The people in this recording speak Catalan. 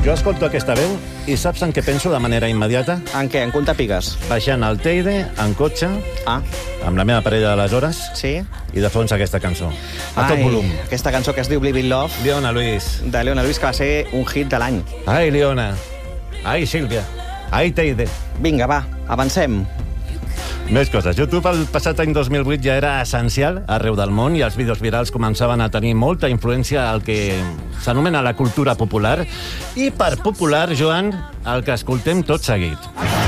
Jo escolto aquesta veu i saps en què penso de manera immediata? En què? En comptar pigues? Baixant al Teide, en cotxe, amb la meva parella d'aleshores, Sí? i de fons aquesta cançó. A tot volum. Aquesta cançó que es diu Live in Love, Leona, Luis. de Leona Lewis, que va ser un hit de l'any. Ai, Leona. Ai, Sílvia. Ai, Teide. Vinga, va, avancem. Més coses. YouTube el passat any 2008 ja era essencial arreu del món i els vídeos virals començaven a tenir molta influència al que s'anomena la cultura popular. I per popular, Joan, el que escoltem tot seguit.